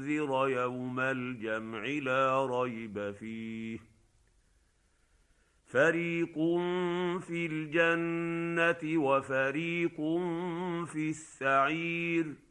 لينذر يوم الجمع لا ريب فيه فريق في الجنة وفريق في السعير